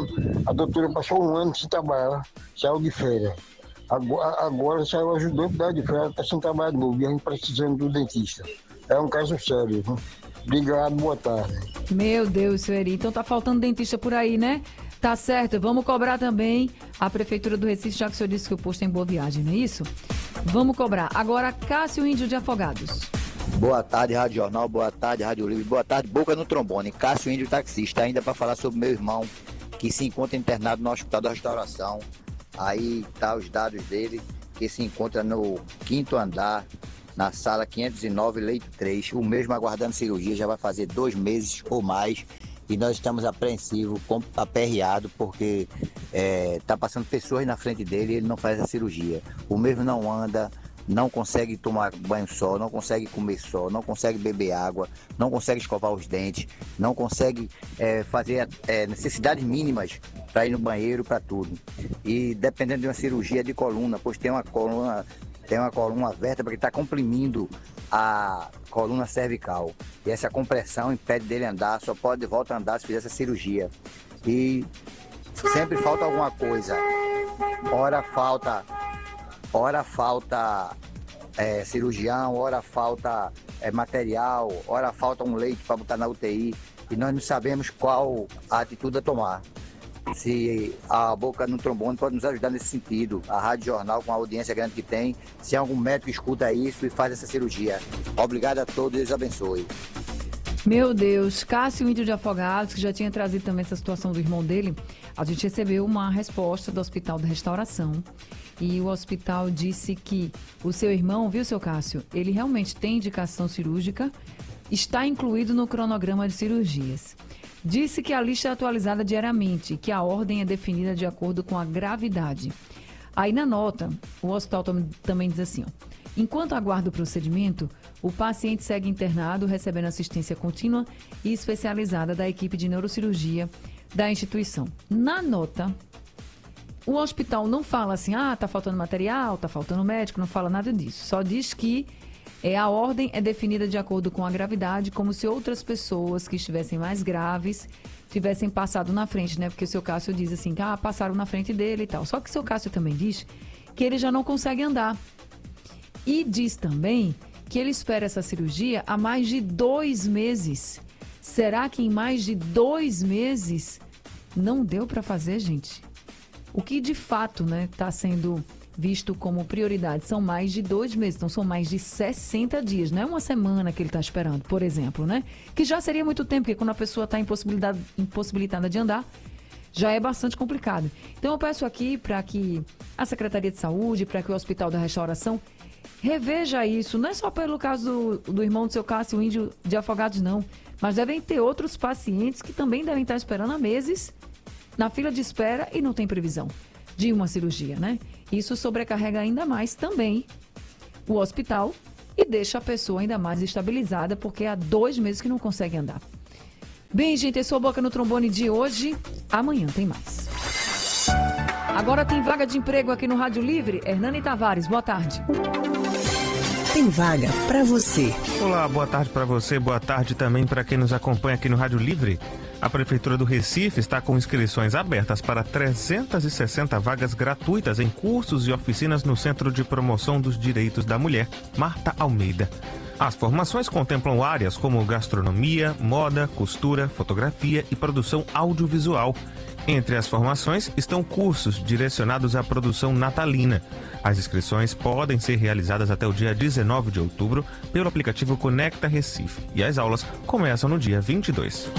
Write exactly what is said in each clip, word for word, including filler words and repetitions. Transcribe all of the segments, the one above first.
A doutora passou um ano sem trabalhar, saiu de férias. Agora, agora saiu ajudante da de férias, está sem trabalho novo, e a gente precisando do dentista. É um caso sério, viu? Obrigado, boa tarde. Meu Deus, seu Eri, então tá faltando dentista por aí, né? Tá certo, vamos cobrar também a Prefeitura do Recife, já que o senhor disse que o posto é em Boa Viagem, não é isso? Vamos cobrar. Agora, Cássio Índio de Afogados. Boa tarde, Rádio Jornal, boa tarde, Rádio Livre, boa tarde, Boca no Trombone. Cássio Índio Taxista, ainda para falar sobre meu irmão, que se encontra internado no Hospital da Restauração. Aí tá os dados dele, que se encontra no quinto andar, na sala quinhentos e nove, leito três. O mesmo aguardando cirurgia, já vai fazer dois meses ou mais. E nós estamos apreensivos, aperreados, porque é, tá passando pessoas na frente dele e ele não faz a cirurgia. O mesmo não anda, não consegue tomar banho só, não consegue comer só, não consegue beber água, não consegue escovar os dentes, não consegue é, fazer é, necessidades mínimas para ir no banheiro, para tudo. E dependendo de uma cirurgia de coluna, pois tem uma coluna, tem uma coluna vértebra que está comprimindo a coluna cervical. E essa compressão impede dele andar, só pode voltar a andar se fizer essa cirurgia. E sempre falta alguma coisa. Ora falta, ora falta é, cirurgião, ora falta é, material, ora falta um leite para botar na U T I. E nós não sabemos qual a atitude a tomar. Se a Boca no Trombone pode nos ajudar nesse sentido, a Rádio Jornal, com a audiência grande que tem, se algum médico escuta isso e faz essa cirurgia. Obrigado a todos, Deus abençoe. Meu Deus, Cássio Índio de Afogados, que já tinha trazido também essa situação do irmão dele, a gente recebeu uma resposta do Hospital da Restauração e o hospital disse que o seu irmão, viu, seu Cássio, ele realmente tem indicação cirúrgica, está incluído no cronograma de cirurgias. Disse que a lista é atualizada diariamente e que a ordem é definida de acordo com a gravidade. Aí na nota, o hospital também diz assim, ó, enquanto aguarda o procedimento, o paciente segue internado, recebendo assistência contínua e especializada da equipe de neurocirurgia da instituição. Na nota, o hospital não fala assim, ah, tá faltando material, tá faltando médico, não fala nada disso. Só diz que É, a ordem é definida de acordo com a gravidade, como se outras pessoas que estivessem mais graves tivessem passado na frente, né? Porque o seu Cássio diz assim, que ah, passaram na frente dele e tal. Só que o seu Cássio também diz que ele já não consegue andar. E diz também que ele espera essa cirurgia há mais de dois meses. Será que em mais de dois meses não deu para fazer, gente? O que de fato, né, está sendo visto como prioridade são mais de dois meses, então são mais de sessenta dias, não é uma semana que ele está esperando, por exemplo, né? Que já seria muito tempo, porque quando a pessoa está impossibilitada de andar, já é bastante complicado. Então eu peço aqui para que a Secretaria de Saúde, para que o Hospital da Restauração reveja isso, não é só pelo caso do, do irmão do seu Cássio Índio de Afogados, não, mas devem ter outros pacientes que também devem estar esperando há meses na fila de espera e não tem previsão de uma cirurgia, né? Isso sobrecarrega ainda mais também o hospital e deixa a pessoa ainda mais estabilizada, porque há dois meses que não consegue andar. Bem, gente, esse é o Boca no Trombone de hoje. Amanhã tem mais. Agora tem vaga de emprego aqui no Rádio Livre. Hernani Tavares, boa tarde. Tem vaga para você. Olá, boa tarde para você, boa tarde também para quem nos acompanha aqui no Rádio Livre. A Prefeitura do Recife está com inscrições abertas para trezentas e sessenta vagas gratuitas em cursos e oficinas no Centro de Promoção dos Direitos da Mulher, Marta Almeida. As formações contemplam áreas como gastronomia, moda, costura, fotografia e produção audiovisual. Entre as formações estão cursos direcionados à produção natalina. As inscrições podem ser realizadas até o dia dezenove de outubro pelo aplicativo Conecta Recife e as aulas começam no dia vinte e dois.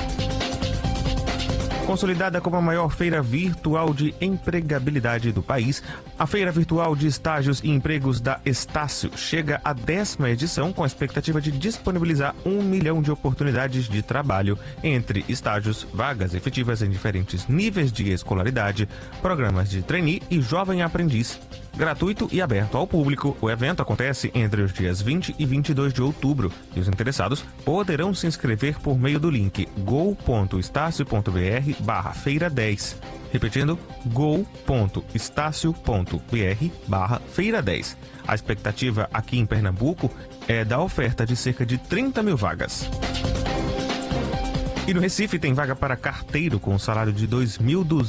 Consolidada como a maior feira virtual de empregabilidade do país, a Feira Virtual de Estágios e Empregos da Estácio chega à décima edição com a expectativa de disponibilizar um milhão de oportunidades de trabalho entre estágios, vagas efetivas em diferentes níveis de escolaridade, programas de trainee e jovem aprendiz. Gratuito e aberto ao público, o evento acontece entre os dias vinte e vinte e dois de outubro e os interessados poderão se inscrever por meio do link go.estacio.br barra feira dez. Repetindo, go.estacio.br barra feira dez. A expectativa aqui em Pernambuco é da oferta de cerca de trinta mil vagas. E no Recife tem vaga para carteiro com salário de dois mil duzentos